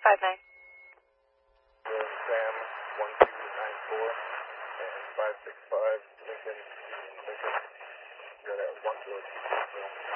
59. Sam 1294 and 565 Lincoln. You're at 1 George.